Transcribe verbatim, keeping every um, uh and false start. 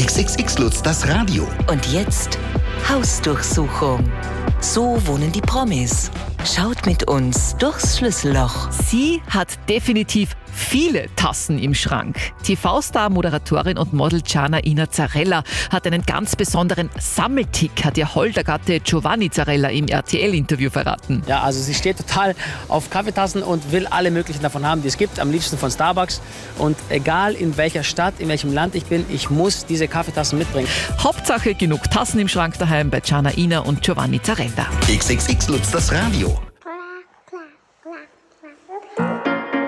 X X X Lutz, das Radio. Und jetzt Hausdurchsuchung. So wohnen die Promis. Schaut mit uns durchs Schlüsselloch. Sie hat definitiv viele Tassen im Schrank. T V-Star, Moderatorin und Model Gianna Ina Zarella hat einen ganz besonderen Sammeltick, hat ihr holder Gatte Giovanni Zarella im R T L-Interview verraten. Ja, also sie steht total auf Kaffeetassen und will alle möglichen davon haben, die es gibt, am liebsten von Starbucks. Und egal in welcher Stadt, in welchem Land ich bin, ich muss diese Kaffeetassen mitbringen. Hauptsache genug Tassen im Schrank daheim bei Gianna Ina und Giovanni Zarella. X X X Lutz, das Radio.